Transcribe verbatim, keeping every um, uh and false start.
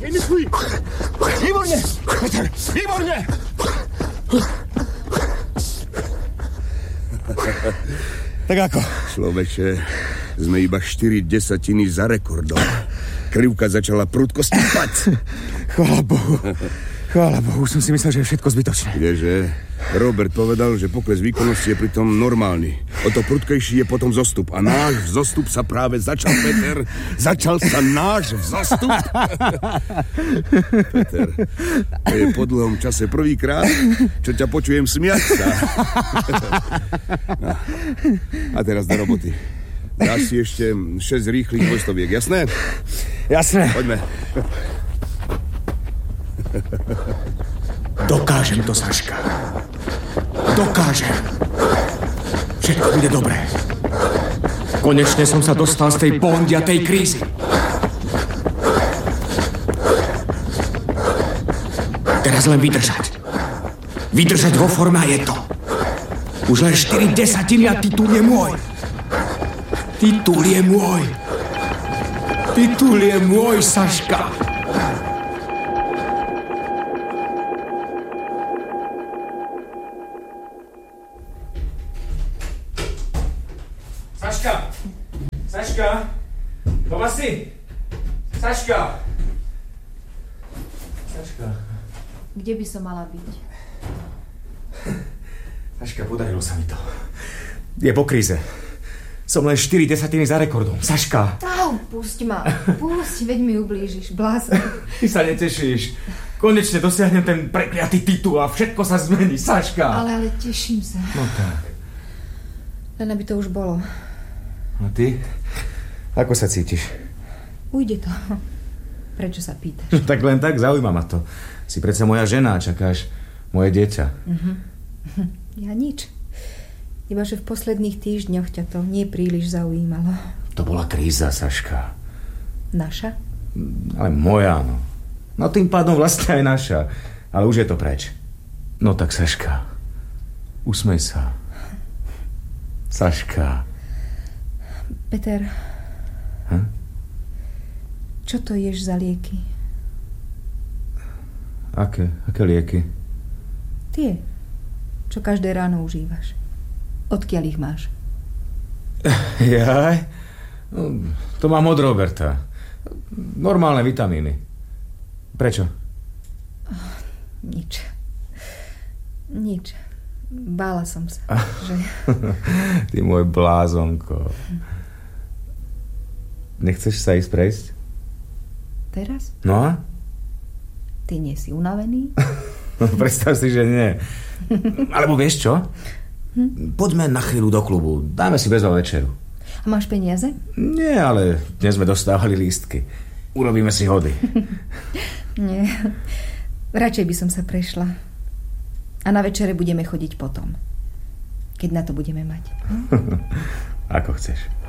Vymysluj! Výborne! Peter, výborne! Tak ako? Človeče, sme iba štyri desatiny za rekordom. Krivka začala prudko stúpať. Chvála Bohu. Chvála Bohu, som si myslel, že je všetko zbytočné. Kdeže? Robert povedal, že pokles výkonnosti je pritom normálny. O to prudkejší je potom vzostup. A náš vzostup sa práve začal, Peter. Začal sa náš vzostup. Peter, to je po dlhom čase prvýkrát, čo ťa počujem smiať sa. No. A teraz do roboty. Dáš si ešte šesť rýchlych dvojstoviek, jasné? Jasné. Poďme. Dokážem to, Saška. Dokážem. Všetko bude dobré. Konečne som sa dostal z tej bondy a tej krízy. Teraz len vydržať. Vydržať vo forme a je to. Už len štyri desatiny a titul je môj. Titul je môj. Titul je môj, Saška. Saška! Saška! Doma si? Saška! Saška. Kde by som mala byť? Saška, podarilo sa mi to. Je po kríze. Som len štyri desatiny za rekordom. Saška! Au, pusť ma. Pusť, veď mi ublížiš, blázon. Ty sa netešíš. Konečne dosiahnem ten prekliatý titul a všetko sa zmení, Saška. Ale, ale teším sa. No tak. Len aby to už bolo. A ty? Ako sa cítiš? Ujde to. Prečo sa pýtaš? Tak len tak, zaujíma ma to. Si predsa moja žena, čakáš moje dieťa. Uh-huh. Ja nič. Iba, že v posledných týždňoch ťa to nie príliš zaujímalo. To bola kríza, Saška. Naša? Ale moja, no. No tým pádom vlastne aj naša. Ale už je to preč. No tak, Saška. Usmej sa. Saška. Peter. Hm? Čo to ješ za lieky? Aké? Aké lieky? Tie, čo každé ráno užívaš. Odkiaľ ich máš? Jaj? No, to mám od Roberta. Normálne vitamíny. Prečo? Oh, nič. Nič. Bála som sa, že... Ty môj blázonko. Nechceš sa ísť prejsť? Teraz? No a? Ty nie si unavený? Predstav si, že nie. Alebo vieš čo? Hm? Poďme na chvíľu do klubu. Dáme si bezva večeru. A máš peniaze? Nie, ale dnes sme dostávali lístky. Urobíme si hody. Nie. Radšej by som sa prešla. A na večere budeme chodiť potom. Keď na to budeme mať. Hm? Ako chceš.